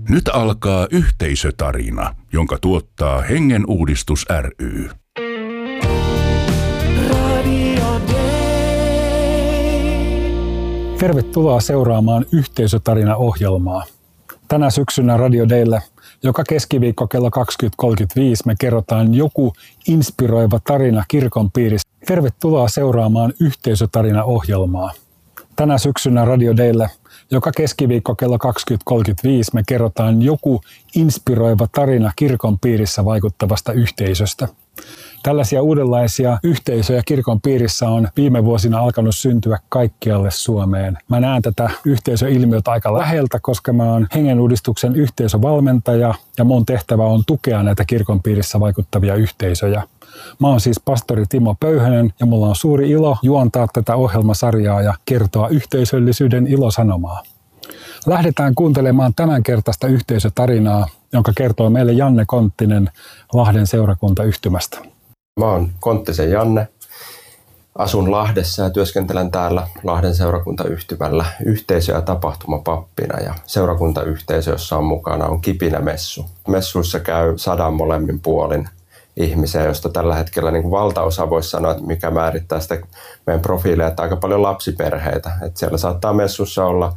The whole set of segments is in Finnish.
Nyt alkaa yhteisötarina, jonka tuottaa Hengen Uudistus ry. Tervetuloa seuraamaan yhteisötarina-ohjelmaa. Tänä syksynä Radio Daylle joka keskiviikko kello 20.35 me kerrotaan joku inspiroiva tarina kirkon piirissä. Tervetuloa seuraamaan yhteisötarina-ohjelmaa. Tänä syksynä Radio Daylle joka keskiviikko kello 20.35 me kerrotaan joku inspiroiva tarina kirkon piirissä vaikuttavasta yhteisöstä. Tällaisia uudenlaisia yhteisöjä kirkon piirissä on viime vuosina alkanut syntyä kaikkialle Suomeen. Mä näen tätä yhteisöilmiötä aika läheltä, koska mä oon Hengen Uudistuksen yhteisövalmentaja ja mun tehtävä on tukea näitä kirkon piirissä vaikuttavia yhteisöjä. Mä oon siis pastori Timo Pöyhönen ja mulla on suuri ilo juontaa tätä ohjelmasarjaa ja kertoa yhteisöllisyyden ilosanomaa. Lähdetään kuuntelemaan tämänkertaista yhteisötarinaa, jonka kertoo meille Janne Konttinen Lahden seurakuntayhtymästä. Mä oon Konttisen Janne, asun Lahdessa ja työskentelen täällä Lahden seurakuntayhtymällä yhteisö- ja tapahtumapappina. Ja seurakuntayhteisö, jossa on mukana, on Kipinä-messu. Messuissa käy 100 molemmin puolin ihmisiä, joista tällä hetkellä niin kuin valtaosa voisi sanoa, että mikä määrittää sitä meidän profiilia, että aika paljon lapsiperheitä. Että siellä saattaa messussa olla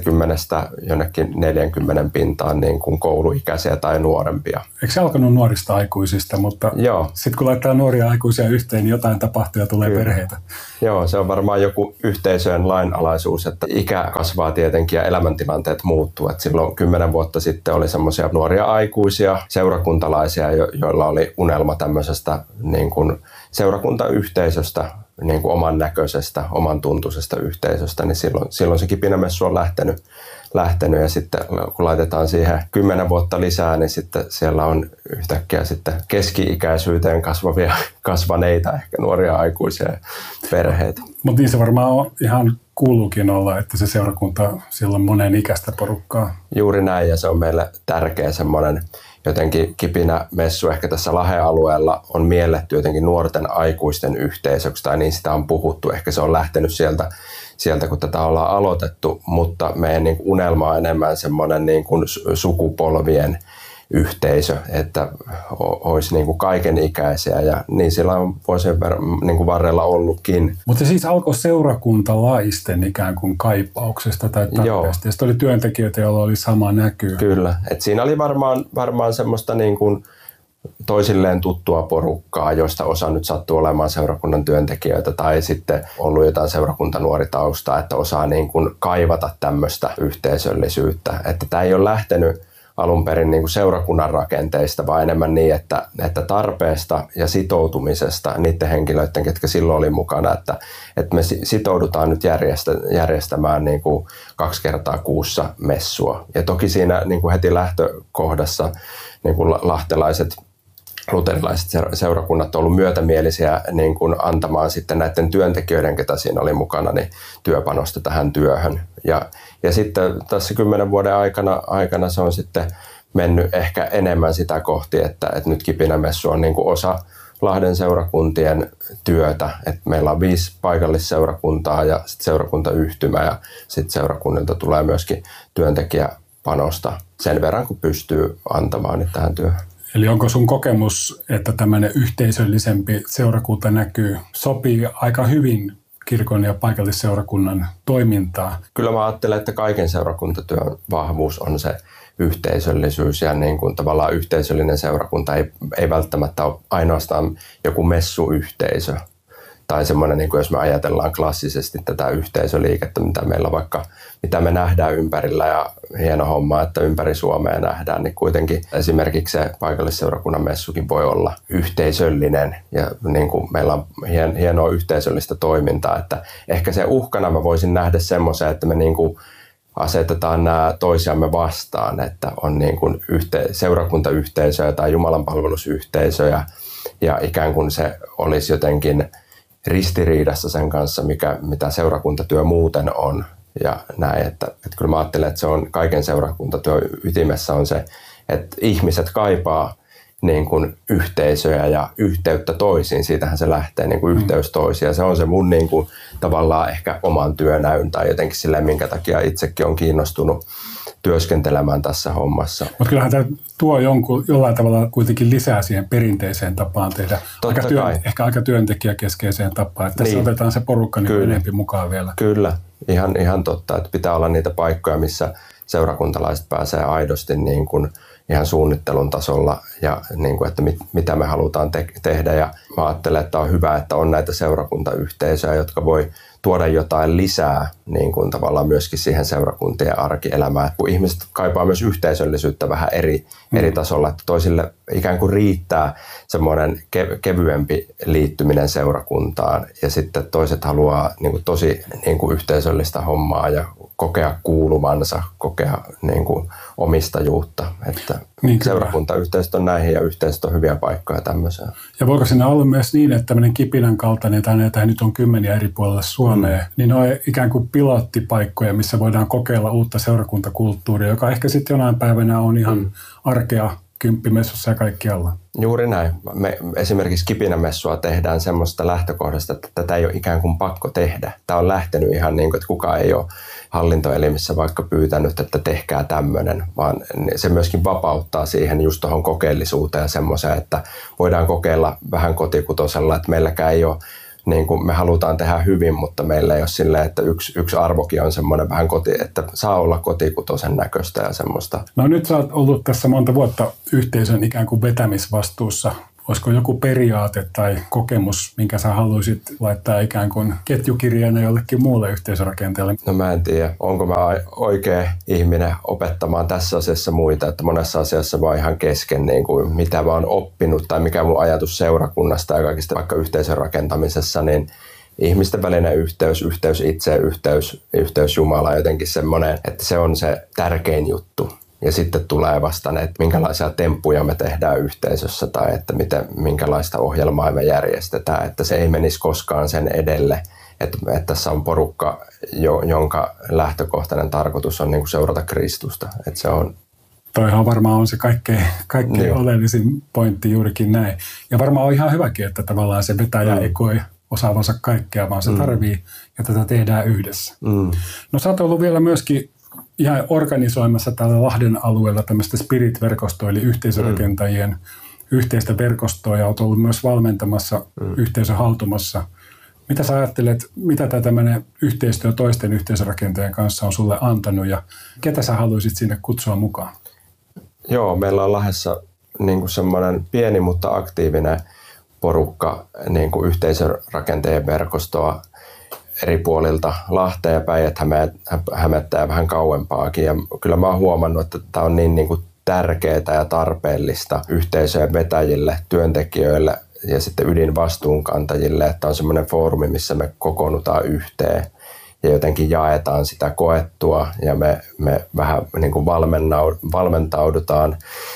20 jonnekin 40 pintaan niin kuin kouluikäisiä tai nuorempia. Eikö se alkanut nuorista aikuisista, mutta sitten kun laittaa nuoria aikuisia yhteen, niin jotain tapahtuu ja tulee perheitä. Joo, se on varmaan joku yhteisöjen lainalaisuus, että ikä kasvaa tietenkin ja elämäntilanteet muuttuu. Et silloin 10 vuotta sitten oli semmoisia nuoria aikuisia seurakuntalaisia, joilla oli unelma tämmöisestä niin kuin seurakuntayhteisöstä, niin kuin oman näköisestä, oman tuntuisesta yhteisöstä, niin silloin se Kipinä-messu on lähtenyt ja sitten kun laitetaan siihen 10 vuotta lisää, niin sitten siellä on yhtäkkiä sitten keski-ikäisyyteen kasvaneita, ehkä nuoria aikuisia perheitä. Mutta niin se varmaan on ihan kuuluukin olla, että se seurakunta, siellä on monen ikäistä porukkaa. Juuri näin, ja se on meille tärkeä semmoinen jotenkin Kipinä-messu ehkä tässä Lahden alueella on mielletty jotenkin nuorten aikuisten yhteisöksi, tai niin sitä on puhuttu. Ehkä se on lähtenyt sieltä kun tätä ollaan aloitettu, mutta meidän niin kuin unelma on enemmän semmoinen niin kuin sukupolvien yhteisö, että olisi niin kuin kaikenikäisiä, ja niin sillä on vuosien niin kuin varrella ollutkin. Mutta siis alkoi seurakuntalaisten ikään kuin kaipauksesta tai tarpeesta, ja sitten oli työntekijöitä, joilla oli sama näky. Kyllä, että siinä oli varmaan semmoista niin kuin toisilleen tuttua porukkaa, joista osa nyt sattuu olemaan seurakunnan työntekijöitä tai sitten ollut jotain seurakuntanuoritaustaa, että osaa niin kuin kaivata tämmöistä yhteisöllisyyttä. Että tämä ei ole lähtenyt alun perin niin kuin seurakunnan rakenteista, vaan enemmän niin, että tarpeesta ja sitoutumisesta niiden henkilöiden, ketkä silloin oli mukana, että me sitoudutaan nyt järjestämään niin kuin 2 kertaa kuussa messua. Ja toki siinä niin kuin heti lähtökohdassa niin kuin lahtelaiset luterilaiset seurakunnat on ollut myötämielisiä niin kuin antamaan sitten näiden työntekijöiden, ketä siinä oli mukana, niin työpanosta tähän työhön. Ja sitten tässä 10 vuoden aikana se on sitten mennyt ehkä enemmän sitä kohti, että nyt Kipinä-messu on niin kuin osa Lahden seurakuntien työtä. Että meillä on 5 paikallisseurakuntaa ja sitten seurakuntayhtymä ja sitten seurakunnilta tulee myöskin työntekijäpanosta sen verran, kun pystyy antamaan nyt tähän työhön. Eli onko sun kokemus, että tämmöinen yhteisöllisempi seurakunta sopii aika hyvin kirkon ja paikallisseurakunnan toimintaa? Kyllä mä ajattelen, että kaiken seurakuntatyön vahvuus on se yhteisöllisyys ja niin kuin tavallaan yhteisöllinen seurakunta ei välttämättä ole ainoastaan joku messuyhteisö. Tai semmoinen, niin kuin jos me ajatellaan klassisesti tätä yhteisöliikettä, mitä me nähdään ympärillä, ja hieno homma, että ympäri Suomea nähdään, niin kuitenkin esimerkiksi se paikallisseurakunnan messukin voi olla yhteisöllinen, ja niin kuin meillä on hienoa yhteisöllistä toimintaa, että ehkä se uhkana mä voisin nähdä semmoisen, että me niin kuin asetetaan nämä toisiamme vastaan, että on niin kuin seurakuntayhteisöjä tai jumalanpalvelusyhteisöjä, ja ikään kuin se olisi jotenkin ristiriidassa sen kanssa, mitä seurakuntatyö muuten on. Ja näin, että kyllä mä ajattelen, että se on kaiken seurakuntatyön ytimessä on se, että ihmiset kaipaa niin kuin yhteisöjä ja yhteyttä toisiin. Siitähän se lähtee, niin kuin yhteys toisiin. Ja se on se mun niin kuin, tavallaan ehkä oman työnäyn tai jotenkin silleen, minkä takia itsekin on kiinnostunut työskentelemään tässä hommassa. Mutta kyllähän tämä tuo jollain tavalla kuitenkin lisää siihen perinteiseen tapaan tehdä, ehkä aika työntekijäkeskeiseen tapaan, että tässä otetaan se porukka niin enemmän mukaan vielä. Kyllä, ihan totta, että pitää olla niitä paikkoja, missä seurakuntalaiset pääsee aidosti niin kuin ihan suunnittelun tasolla ja niin kuin, että mitä me halutaan tehdä. Ja mä ajattelen, että on hyvä, että on näitä seurakuntayhteisöjä, jotka voi tuoda jotain lisää niin kuin tavallaan myöskin siihen seurakuntien arkielämään. Kun ihmiset kaipaa myös yhteisöllisyyttä vähän eri tasolla, että toisille ikään kuin riittää semmoinen kevyempi liittyminen seurakuntaan ja sitten toiset haluaa niin kuin tosi niin kuin yhteisöllistä hommaa ja kokea kuuluvansa, kokea niin kuin omistajuutta. Että seurakuntayhteisöt on näihin ja yhteisöt on hyviä paikkoja tämmöiseen. Ja voiko siinä olla myös niin, että tämmöinen Kipinän kaltainen, tai näitä nyt on 10 eri puolilla Suomea, niin ne on ikään kuin pilottipaikkoja, missä voidaan kokeilla uutta seurakuntakulttuuria, joka ehkä sitten jonain päivänä on ihan arkea kymppimessussa ja kaikkialla. Juuri näin. Me esimerkiksi Kipinämessua tehdään semmoista lähtökohdasta, että tätä ei ole ikään kuin pakko tehdä. Tämä on lähtenyt ihan niin kuin, että kukaan ei ole hallintoelimissä vaikka pyytänyt, että tehkää tämmöinen, vaan se myöskin vapauttaa siihen just tuohon kokeellisuuteen ja semmoiseen, että voidaan kokeilla vähän kotikutosella, että meilläkään ei ole niin kuin me halutaan tehdä hyvin, mutta meillä ei ole silleen, että yksi arvokin on semmoinen vähän että saa olla kotikutosen näköistä ja semmoista. No nyt sä oot ollut tässä monta vuotta yhteisön ikään kuin vetämisvastuussa. Olisiko joku periaate tai kokemus, minkä sä haluaisit laittaa ikään kuin ketjukirjana jollekin muulle yhteisörakenteelle? No mä en tiedä, onko mä oikea ihminen opettamaan tässä asiassa muita, että monessa asiassa vaan ihan kesken, niin kuin mitä mä oon oppinut tai mikä mun ajatus seurakunnasta ja kaikista vaikka yhteisön rakentamisessa, niin ihmisten välinen yhteys itseen, yhteys Jumalaan jotenkin semmoinen, että se on se tärkein juttu. Ja sitten tulee vasta ne, että minkälaisia temppuja me tehdään yhteisössä tai että minkälaista ohjelmaa me järjestetään. Että se ei menisi koskaan sen edelle, että tässä on porukka, jonka lähtökohtainen tarkoitus on niin kuin seurata Kristusta. Että se on. Toihan varmaan on se kaikkein oleellisin pointti juurikin näin. Ja varmaan on ihan hyväkin, että tavallaan se vetäjä ei koe osaavansa kaikkea, vaan se tarvii ja tätä tehdään yhdessä. No sä oot ollut vielä myöskin ihan organisoimassa täällä Lahden alueella tämmöistä Spirit-verkostoa, eli yhteisörakentajien yhteistä verkostoa, ja olet ollut myös valmentamassa yhteisön haltumassa. Mitä sä ajattelet, mitä tämä tämmöinen yhteistyö toisten yhteisörakentajien kanssa on sulle antanut, ja ketä sä haluaisit sinne kutsua mukaan? Joo, meillä on Lahdessa niin kuin semmoinen pieni, mutta aktiivinen porukka niin kuin yhteisörakentajien verkostoa eri puolilta Lahtea ja Päijät-Hämettä ja vähän kauempaakin. Ja kyllä mä oon huomannut, että tämä on niin kuin tärkeää ja tarpeellista yhteisöjen vetäjille, työntekijöille ja sitten ydinvastuunkantajille, että on semmoinen foorumi, missä me kokoonnutaan yhteen ja jotenkin jaetaan sitä koettua ja me vähän niin kuin valmentaudutaan,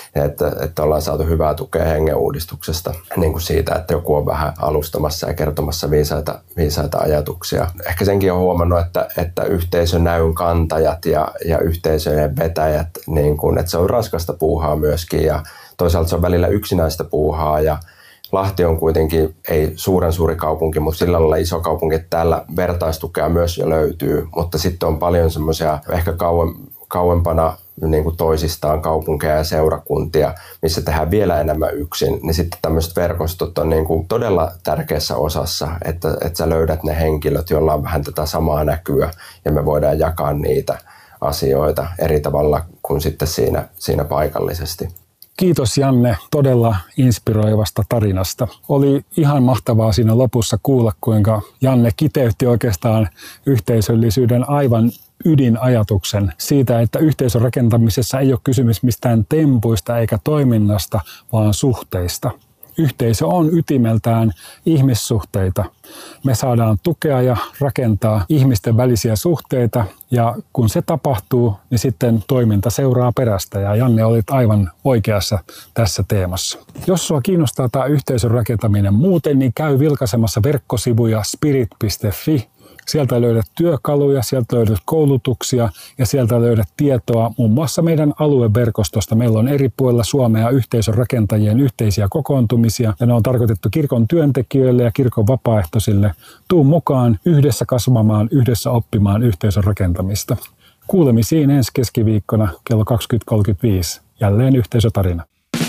että ollaan saatu hyvää tukea hengenuudistuksesta niin kuin siitä, että joku on vähän alustamassa ja kertomassa viisaita ajatuksia. Ehkä senkin on huomannut, että yhteisön näyn kantajat ja yhteisöjen vetäjät, niin kuin, että se on raskasta puuhaa myöskin ja toisaalta se on välillä yksinäistä puuhaa ja Lahti on kuitenkin ei suuren suuri kaupunki, mutta sillä lailla iso kaupunki, että täällä vertaistukea myös jo löytyy, mutta sitten on paljon semmoisia ehkä kauempana niin kuin toisistaan kaupunkeja ja seurakuntia, missä tehdään vielä enemmän yksin, niin sitten tämmöiset verkostot on niin kuin todella tärkeässä osassa, että sä löydät ne henkilöt, joilla on vähän tätä samaa näkyä ja me voidaan jakaa niitä asioita eri tavalla kuin sitten siinä paikallisesti. Kiitos Janne todella inspiroivasta tarinasta. Oli ihan mahtavaa siinä lopussa kuulla, kuinka Janne kiteytti oikeastaan yhteisöllisyyden aivan ydinajatuksen siitä, että yhteisön rakentamisessa ei ole kysymys mistään tempuista eikä toiminnasta, vaan suhteista. Yhteisö on ytimeltään ihmissuhteita. Me saadaan tukea ja rakentaa ihmisten välisiä suhteita ja kun se tapahtuu, niin sitten toiminta seuraa perästä ja Janne olit aivan oikeassa tässä teemassa. Jos sua kiinnostaa tämä yhteisön rakentaminen muuten, niin käy vilkaisemassa verkkosivuja spirit.fi. Sieltä löydät työkaluja, sieltä löydät koulutuksia ja sieltä löydät tietoa muun muassa meidän alueverkostosta. Meillä on eri puolilla Suomea yhteisön rakentajien yhteisiä kokoontumisia ja ne on tarkoitettu kirkon työntekijöille ja kirkon vapaaehtoisille. Tuu mukaan yhdessä kasvamaan, yhdessä oppimaan yhteisön rakentamista. Kuulemisiin ensi keskiviikkona kello 20.35. Jälleen yhteisötarina.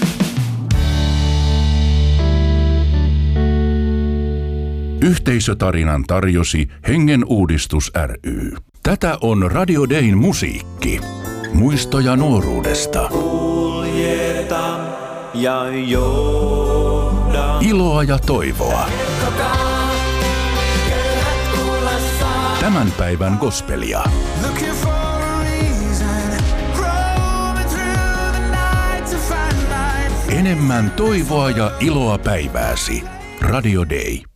Yhteisötarinan tarjosi Hengen Uudistus ry. Tätä on Radio Dayn musiikki. Muistoja nuoruudesta. Kuljeta ja johda. Iloa ja toivoa. Tämän päivän gospelia. Enemmän toivoa ja iloa päivääsi. Radio Day.